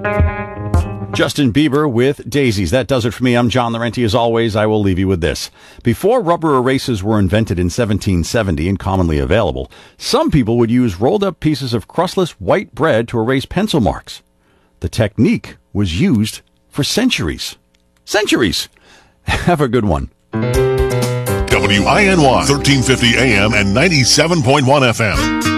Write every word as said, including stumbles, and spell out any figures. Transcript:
Justin Bieber with Daisies. That does it for me. I'm John Laurenti. As always, I will leave you with this. Before rubber erasers were invented in seventeen seventy and commonly available, some people would use rolled up pieces of crustless white bread to erase pencil marks. The technique was used for centuries. Centuries! Have a good one. W I N Y, thirteen fifty A M and ninety-seven point one F M.